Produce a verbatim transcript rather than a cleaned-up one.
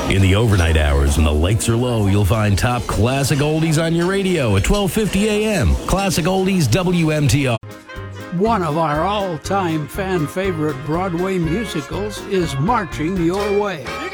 In the overnight hours when the lights are low, you'll find top classic oldies on your radio at twelve fifty a.m. Classic Oldies W M T R. One of our all-time fan favorite Broadway musicals is Marching Your Way.